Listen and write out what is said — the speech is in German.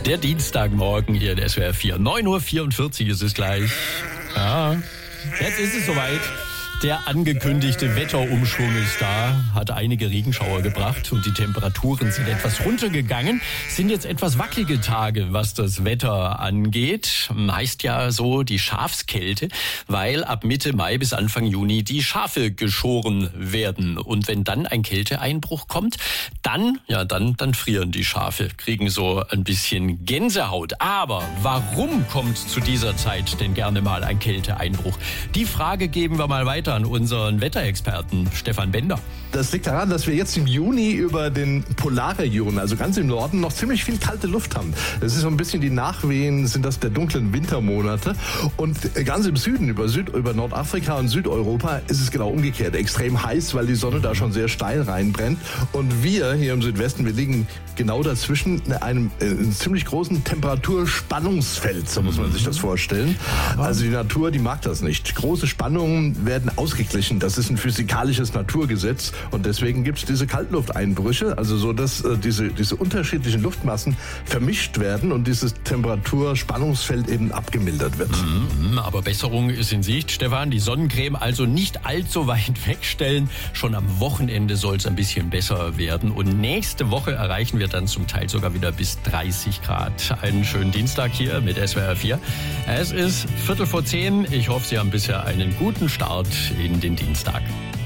Der Dienstagmorgen hier in SWR 4. 9.44 Uhr ist es gleich. Ja, jetzt ist es soweit. Der angekündigte Wetterumschwung ist da, hat einige Regenschauer gebracht und die Temperaturen sind etwas runtergegangen. Sind jetzt etwas wackelige Tage, was das Wetter angeht. Heißt ja so die Schafskälte, weil ab Mitte Mai bis Anfang Juni die Schafe geschoren werden. Und wenn dann ein Kälteeinbruch kommt, dann frieren die Schafe, kriegen so ein bisschen Gänsehaut. Aber warum kommt zu dieser Zeit denn gerne mal ein Kälteeinbruch? Die Frage geben wir mal weiter an unseren Wetterexperten Stefan Bender. Das liegt daran, dass wir jetzt im Juni über den Polarregionen, also ganz im Norden, noch ziemlich viel kalte Luft haben. Das ist so ein bisschen die Nachwehen, sind das der dunklen Wintermonate. Und ganz im Süden, über Nordafrika und Südeuropa, ist es genau umgekehrt. Extrem heiß, weil die Sonne da schon sehr steil reinbrennt. Und wir hier im Südwesten, wir liegen genau dazwischen in einem ziemlich großen Temperaturspannungsfeld, so muss man sich das vorstellen. Also die Natur, die mag das nicht. Große Spannungen werden ausgeglichen. Das ist ein physikalisches Naturgesetz. Und deswegen gibt es diese Kaltlufteinbrüche, also so, dass diese unterschiedlichen Luftmassen vermischt werden und dieses Temperaturspannungsfeld eben abgemildert wird. Aber Besserung ist in Sicht, Stefan. Die Sonnencreme also nicht allzu weit wegstellen. Schon am Wochenende soll es ein bisschen besser werden. Und nächste Woche erreichen wir dann zum Teil sogar wieder bis 30 Grad. Einen schönen Dienstag hier mit SWR 4. Es ist 9:45. Ich hoffe, Sie haben bisher einen guten Start in den Dienstag.